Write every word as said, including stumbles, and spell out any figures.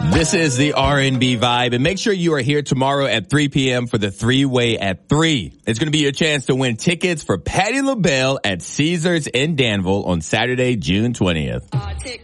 This is the R and B Vibe, and make sure you are here tomorrow at three p.m. for the three-way at three. It's going to be your chance to win tickets for Patti LaBelle at Caesars in Danville on Saturday, June twentieth.